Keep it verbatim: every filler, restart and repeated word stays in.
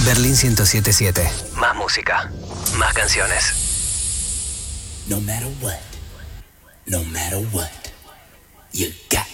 Berlín ciento siete punto siete. Más música, más canciones. No matter what, no matter what, you got